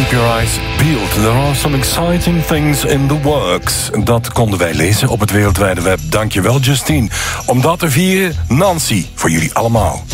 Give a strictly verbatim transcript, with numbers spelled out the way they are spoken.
Keep your eyes peeled. There are some exciting things in the works. Dat konden wij lezen op het wereldwijde web. Dankjewel, Justine. Om dat te vieren, Nancy, voor jullie allemaal.